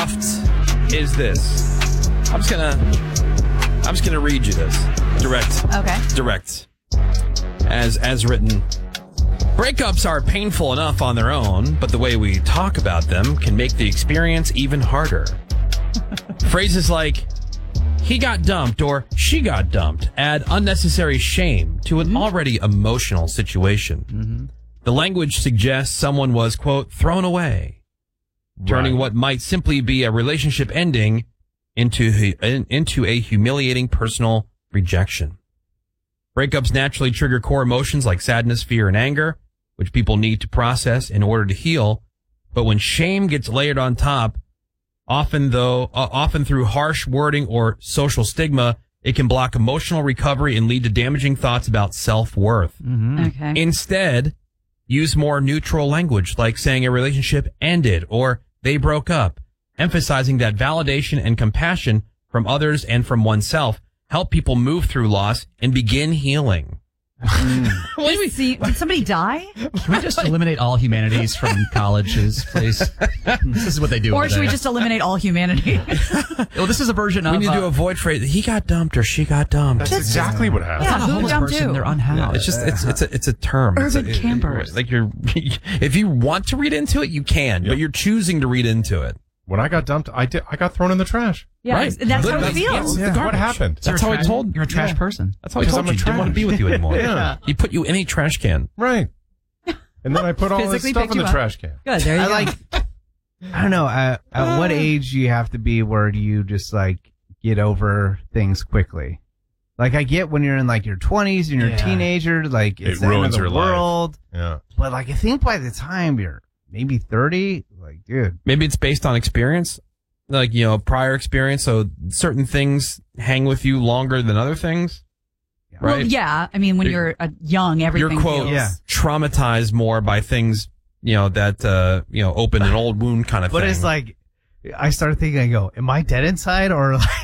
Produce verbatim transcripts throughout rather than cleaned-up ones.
soft is this? I'm just gonna, I'm just gonna read you this. Direct. Okay. Direct. As as written. Breakups are painful enough on their own, but the way we talk about them can make the experience even harder. Phrases like, he got dumped or she got dumped add unnecessary shame to an already emotional situation. Mm-hmm. The language suggests someone was, quote, thrown away, turning Right. what might simply be a relationship ending into, into a humiliating personal rejection. Breakups naturally trigger core emotions like sadness, fear, and anger, which people need to process in order to heal. But when shame gets layered on top, often though, uh, often through harsh wording or social stigma, it can block emotional recovery and lead to damaging thoughts about self-worth. Mm-hmm. Okay. Instead, use more neutral language like saying a relationship ended or they broke up, emphasizing that validation and compassion from others and from oneself help people move through loss and begin healing. Did, see, did somebody die? Can we just eliminate all humanities from colleges, please? This is what they do. Or over should there. we just eliminate all humanity? Well, this is a version We of. need to uh, avoid phrase, he got dumped or she got dumped. That's exactly what happened. Yeah, not a who homeless dumped person. who? They're unhoused. It's just, it's, it's a, it's a term. It's Urban a- it- campers. Like you're, if you want to read into it, you can, Yep. but you're choosing to read into it. When I got dumped, I did. I got thrown in the trash. Yeah, Right. that's how it That's- feels. that's- Yeah. What happened? That's how I told. You're a trash yeah. person. That's how I Because told I'm you. a He didn't want to trash. be with you anymore. Yeah. He put you in a trash can. Right. And then I put all this Physically stuff picked in the you up. trash can. Good, there you I go. like. I don't know. At, at what age do you have to be where you just like get over things quickly? Like I get when you're in like your twenties and you're Yeah. a teenager, like It it's the end of ruins the your life. world. Yeah. But like I think by the time you're maybe thirty, like dude, Maybe it's based on experience, like, you know, prior experience. So certain things hang with you longer than other things. Well, Right? yeah. I mean, when You're- you're uh, young, everything You're, quote, feels... Yeah. traumatized more by things, you know, that, uh, you know, open an old wound kind of but thing. it's like I started thinking, I go, am I dead inside or like?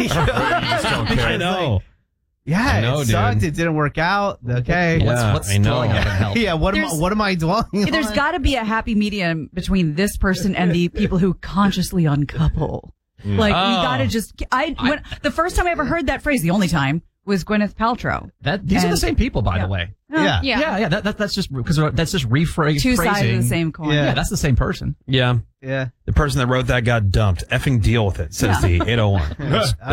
I know. Yeah, I know, it sucked. dude. It didn't work out. Okay. Yeah, What's, what's I know. dwelling up in hell? Yeah. What am I, There's- what am I dwelling on? There's got to be a happy medium between this person and the people who consciously uncouple. Like, we Oh. got to just... I when The first time I ever heard that phrase, the only time, was Gwyneth Paltrow. That, these are And- the same people, by yeah. the way. Yeah. Yeah. Yeah, yeah. That, that, that's just because that's just rephrasing. Two sides of the same coin. Yeah. Yeah, that's the same person. Yeah. Yeah. The person that wrote that got dumped. Effing deal with it, says Yeah. the eight oh one.